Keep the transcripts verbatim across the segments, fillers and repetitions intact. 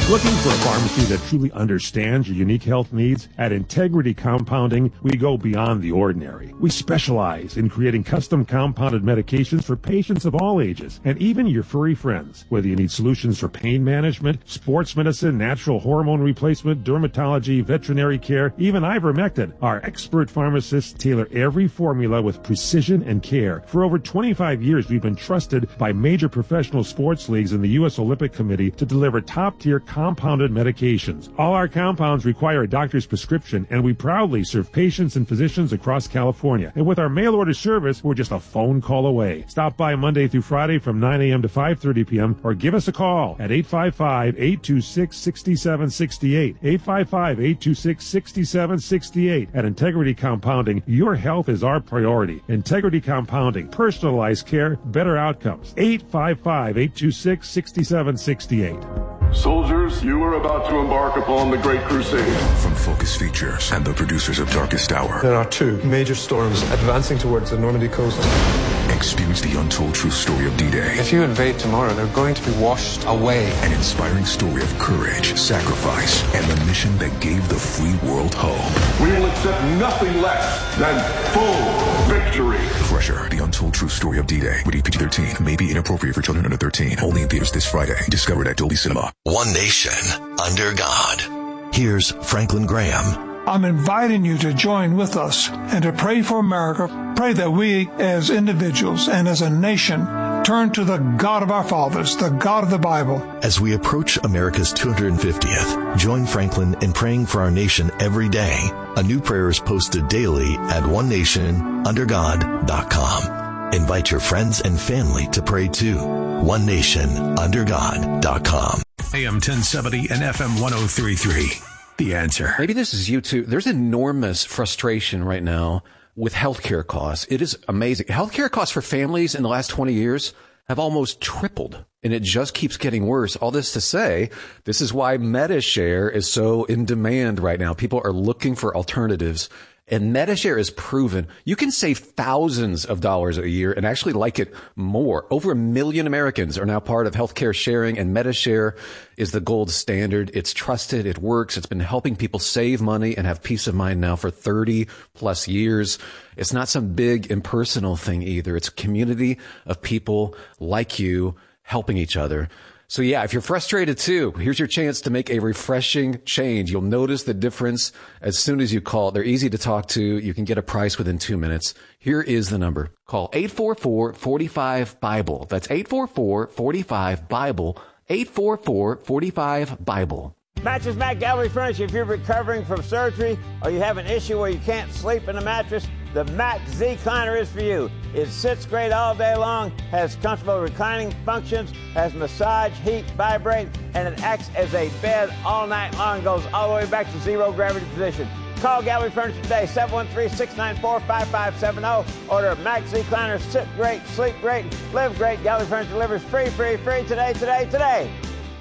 Looking for a pharmacy that truly understands your unique health needs? At Integrity Compounding, we go beyond the ordinary. We specialize in creating custom compounded medications for patients of all ages, and even your furry friends. Whether you need solutions for pain management, sports medicine, natural hormone replacement, dermatology, veterinary care, even ivermectin, our expert pharmacists tailor every formula with precision and care. For over twenty-five years, we've been trusted by major professional sports leagues and the U S Olympic Committee to deliver top-tier compounded medications. All our compounds require a doctor's prescription, and we proudly serve patients and physicians across California. And with our mail-order service, we're just a phone call away. Stop by Monday through Friday from nine a.m. to five thirty p.m. or give us a call at eight five five, eight two six, six seven six eight, eight five five, eight two six, six seven six eight. At Integrity Compounding, your health is our priority. Integrity Compounding, personalized care, better outcomes. eight five five, eight two six, six seven six eight. Soldiers, you are about to embark upon the Great Crusade. From Focus Features and the producers of Darkest Hour. There are two major storms advancing towards the Normandy coast. Experience the untold true story of D-Day. If you invade tomorrow, they're going to be washed away. An inspiring story of courage, sacrifice, and the mission that gave the free world hope. We will accept nothing less than full victory. Crusher, the untold true story of D-Day. Rated P G thirteen. May be inappropriate for children under thirteen. Only in theaters this Friday. Discovered at Dolby Cinema. One nation under God. Here's Franklin Graham. I'm inviting you to join with us and to pray for America. Pray that we as individuals and as a nation turn to the God of our fathers, the God of the Bible. As we approach America's two hundred fiftieth, join Franklin in praying for our nation every day. A new prayer is posted daily at one nation under god dot com. Invite your friends and family to pray too. one nation under god dot com. A M ten seventy and F M one oh three point three. The Answer. Maybe this is you too. There's enormous frustration right now with healthcare costs. It is amazing. Healthcare costs for families in the last twenty years have almost tripled, and it just keeps getting worse. All this to say, this is why MediShare is so in demand right now. People are looking for alternatives. And MediShare is proven you can save thousands of dollars a year and actually like it more. Over a million Americans are now part of healthcare sharing, and MediShare is the gold standard. It's trusted. It works. It's been helping people save money and have peace of mind now for thirty plus years. It's not some big impersonal thing either. It's a community of people like you helping each other. So yeah, if you're frustrated too, here's your chance to make a refreshing change. You'll notice the difference as soon as you call. They're easy to talk to. You can get a price within two minutes. Here is the number. Call eight four four, four five, Bible. That's eight four four, four five, Bible. eight four four, four five, Bible. Mattress Mac Gallery Furniture. If you're recovering from surgery or you have an issue where you can't sleep in a mattress, the Mac Z-Cliner is for you. It sits great all day long, has comfortable reclining functions, has massage, heat, vibrate, and it acts as a bed all night long, goes all the way back to zero gravity position. Call Gallery Furniture today, seven one three, six nine four, five five seven zero. Order Mac Z-Cliner. Sit great, sleep great, live great. Gallery Furniture delivers free, free, free today, today, today.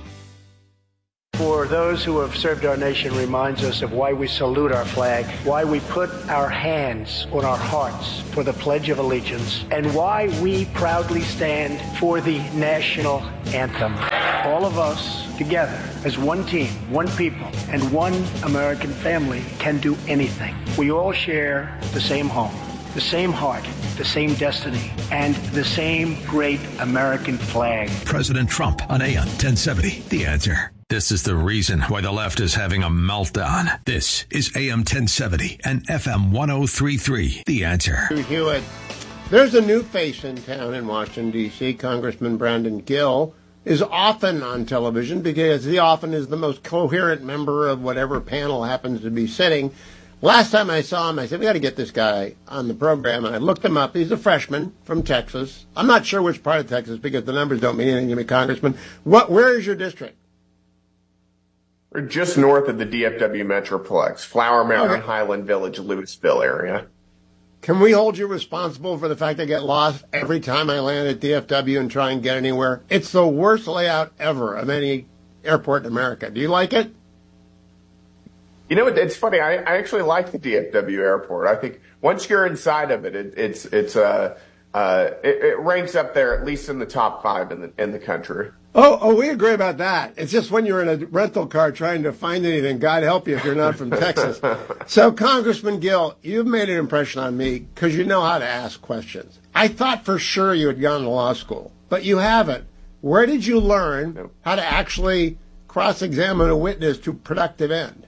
For those who have served our nation reminds us of why we salute our flag, why we put our hands on our hearts for the Pledge of Allegiance, and why we proudly stand for the national anthem. All of us together as one team, one people, and one American family can do anything. We all share the same home, the same heart, the same destiny, and the same great American flag. President Trump on A M ten seventy. The Answer. This is the reason why the left is having a meltdown. This is A M ten seventy and F M one oh three point three. The Answer. Hewitt. There's a new face in town in Washington, D C Congressman Brandon Gill is often on television because he often is the most coherent member of whatever panel happens to be sitting. Last time I saw him, I said, we got to get this guy on the program. And I looked him up. He's a freshman from Texas. I'm not sure which part of Texas because the numbers don't mean anything to me, Congressman. What? Where is your district? We're just north of the D F W Metroplex, Flower Mountain, okay. Highland Village, Louisville area. Can we hold you responsible for the fact I get lost every time I land at D F W and try and get anywhere? It's the worst layout ever of any airport in America. Do you like it? You know, it's funny. I, I actually like the D F W airport. I think once you're inside of it, it it's it's a uh, it, it ranks up there at least in the top five in the in the country. Oh, oh, we agree about that. It's just when you're in a rental car trying to find anything, God help you if you're not from Texas. So, Congressman Gill, you've made an impression on me because you know how to ask questions. I thought for sure you had gone to law school, but you haven't. Where did you learn how to actually cross-examine a witness to productive end?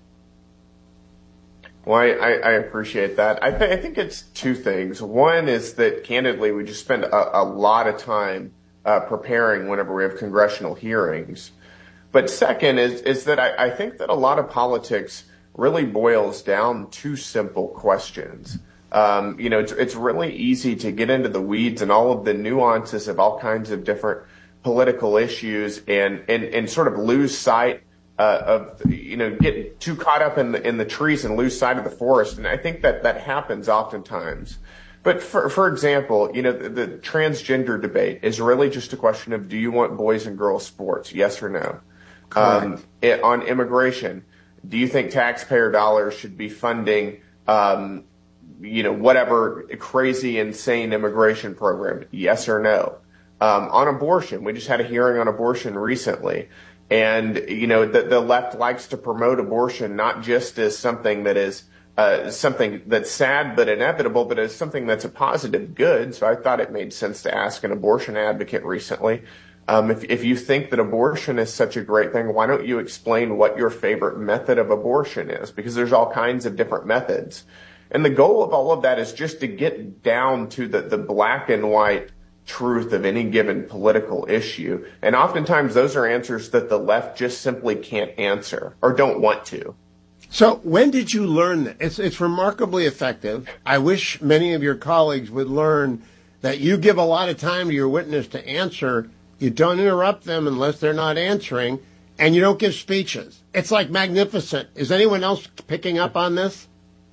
Well, I, I appreciate that. I, th- I think it's two things. One is that, candidly, we just spend a, a lot of time uh, preparing whenever we have congressional hearings. But second is, is that I, I think that a lot of politics really boils down to simple questions. Um, you know, it's, it's really easy to get into the weeds and all of the nuances of all kinds of different political issues and, and, and sort of lose sight uh, of, you know, get too caught up in the, in the trees and lose sight of the forest. And I think that that happens oftentimes. But for, for example, you know, the, the transgender debate is really just a question of, do you want boys and girls sports? Yes or no? Um, it, on immigration, do you think taxpayer dollars should be funding, um, you know, whatever crazy, insane immigration program? Yes or no? Um, on abortion, we just had a hearing on abortion recently. And, you know, the, the left likes to promote abortion not just as something that is uh, something that's sad but inevitable, but as something that's a positive good. So I thought it made sense to ask an abortion advocate recently, um, if, if you think that abortion is such a great thing, why don't you explain what your favorite method of abortion is? Because there's all kinds of different methods. And the goal of all of that is just to get down to the, the black and white truth of any given political issue. And oftentimes those are answers that the left just simply can't answer or don't want to. So when did you learn that? It's, it's remarkably effective. I wish many of your colleagues would learn that you give a lot of time to your witness to answer. You don't interrupt them unless they're not answering, and you don't give speeches. It's like magnificent. Is anyone else picking up on this?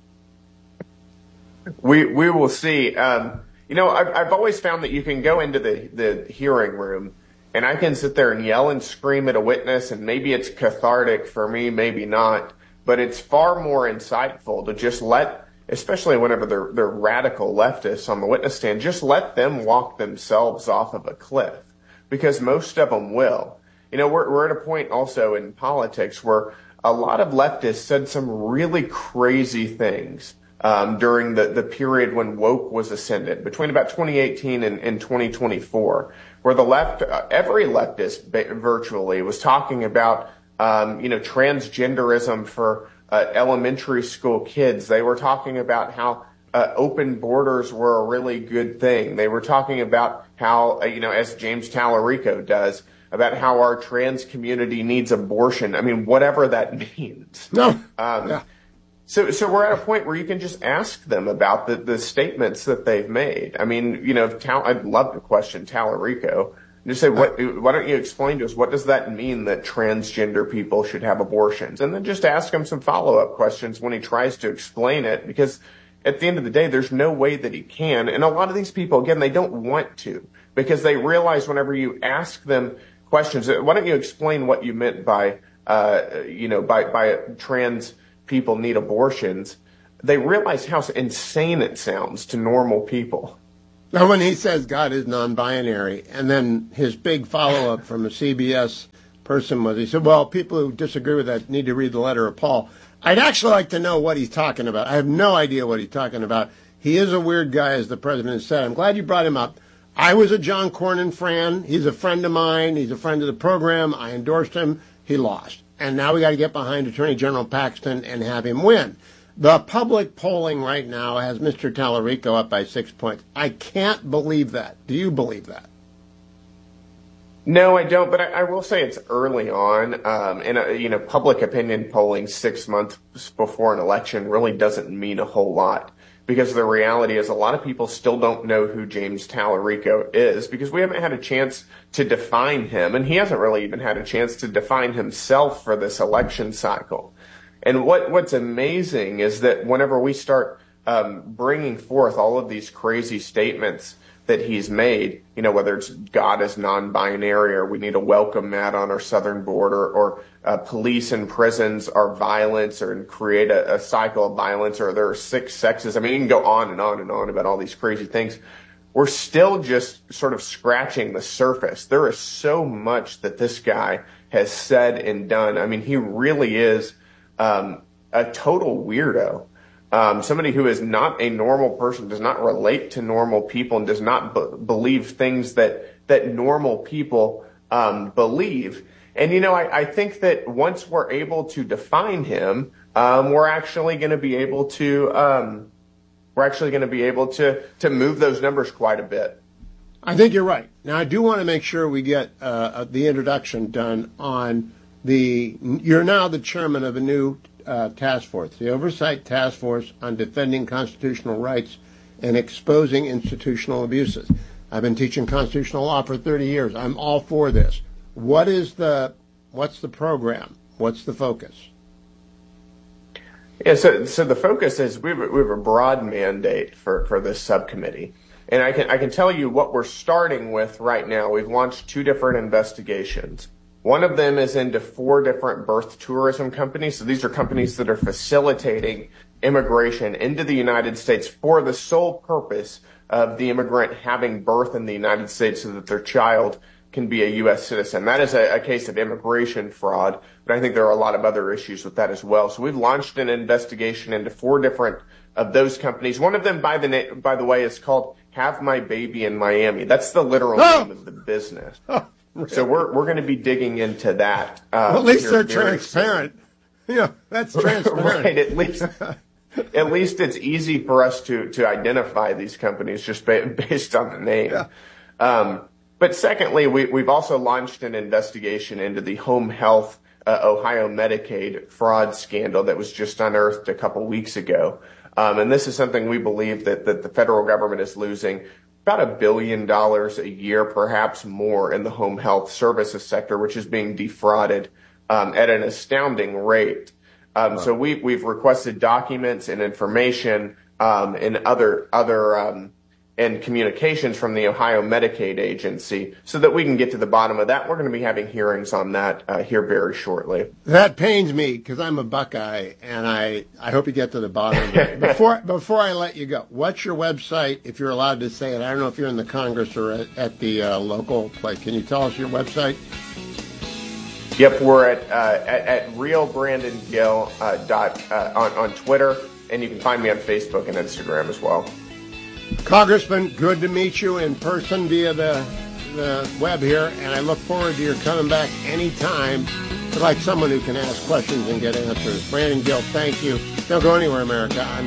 We we will see. Um, You know, I've, I've always found that you can go into the, the hearing room and I can sit there and yell and scream at a witness, and maybe it's cathartic for me, maybe not, but it's far more insightful to just let, especially whenever they're, they're radical leftists on the witness stand, just let them walk themselves off of a cliff, because most of them will. You know, we're, we're at a point also in politics where a lot of leftists said some really crazy things Um, during the, the period when woke was ascendant, between about twenty eighteen and, and twenty twenty-four, where the left, uh, every leftist virtually was talking about, um, you know, transgenderism for uh, elementary school kids. They were talking about how uh, open borders were a really good thing. They were talking about how, uh, you know, as James Tallarico does, about how our trans community needs abortion. I mean, whatever that means. No. Um, yeah. So, so we're at a point where you can just ask them about the, the statements that they've made. I mean, you know, if Tal, I'd love to question Tallarico. Just say, what, why don't you explain to us, what does that mean that transgender people should have abortions? And then just ask him some follow-up questions when he tries to explain it, because at the end of the day, there's no way that he can. And a lot of these people, again, they don't want to, because they realize whenever you ask them questions, why don't you explain what you meant by, uh, you know, by, by trans people need abortions, they realize how insane it sounds to normal people. Now, when he says God is non-binary, and then his big follow-up from a C B S person was, he said, well, people who disagree with that need to read the letter of Paul. I'd actually like to know what he's talking about. I have no idea what he's talking about. He is a weird guy, as the president said. I'm glad you brought him up. I was a John Cornyn fan. He's a friend of mine. He's a friend of the program. I endorsed him. He lost. And now we got to get behind Attorney General Paxton and have him win. The public polling right now has Mister Tallarico up by six points. I can't believe that. Do you believe that? No, I don't. But I, I will say it's early on. Um, and, uh, you know, public opinion polling six months before an election really doesn't mean a whole lot. Because the reality is a lot of people still don't know who James Tallarico is, because we haven't had a chance to define him, and he hasn't really even had a chance to define himself for this election cycle. And what, what's amazing is that whenever we start um, bringing forth all of these crazy statements that he's made, you know, whether it's God is non-binary, or we need a welcome mat on our southern border, or uh, police and prisons are violence, or create a, a cycle of violence, or there are six sexes. I mean, you can go on and on and on about all these crazy things. we're still just sort of scratching the surface. There is so much that this guy has said and done. I mean, he really is um, a total weirdo. Um, somebody who is not a normal person, does not relate to normal people, and does not b- believe things that, that normal people um, believe. And, you know, I, I think that once we're able to define him, um, we're actually going to be able to, um, we're actually going to be able to, to move those numbers quite a bit. I think you're right. Now, I do want to make sure we get uh, the introduction done on the, you're now the chairman of a new Uh, task force, the Oversight Task Force on Defending Constitutional Rights and Exposing Institutional Abuses. I've been teaching constitutional law for thirty years. I'm all for this. What is the, what's the program? What's the focus? Yeah, so so the focus is we have, we have a broad mandate for, for this subcommittee. And I can I can tell you what we're starting with right now. We've launched two different investigations. One of them is into four different birth tourism companies. So these are companies that are facilitating immigration into the United States for the sole purpose of the immigrant having birth in the United States so that their child can be a U S citizen. That is a, a case of immigration fraud, but I think there are a lot of other issues with that as well. So we've launched an investigation into four different of those companies. One of them, by the na- by the way, is called Have My Baby in Miami. That's the literal oh. name of the business. Oh. Really? So we're we're going to be digging into that. Uh, well, at least they're transparent. Yeah, that's transparent. Right. At least, at least it's easy for us to to identify these companies just ba- based on the name. Yeah. Um, but secondly, we we've also launched an investigation into the home health uh, Ohio Medicaid fraud scandal that was just unearthed a couple weeks ago. Um, and this is something we believe that that the federal government is losing about a billion dollars a year, perhaps more, in the home health services sector, which is being defrauded um, at an astounding rate. Um, wow. So we, we've requested documents and information um, and other other um, and communications from the Ohio Medicaid agency so that we can get to the bottom of that. We're going to be having hearings on that uh, here very shortly. That pains me because I'm a Buckeye, and I, I hope you get to the bottom of it. Before, before I let you go, what's your website, if you're allowed to say it? I don't know if you're in the Congress or at, at the uh, local place. Can you tell us your website? Yep, we're at uh, at, at Real Brandon Gill uh, dot uh, on, on Twitter, and you can find me on Facebook and Instagram as well. Congressman, good to meet you in person via the, the web here, and I look forward to your coming back anytime. I'd like someone who can ask questions and get answers. Brandon Gill, thank you. Don't go anywhere, America. I'm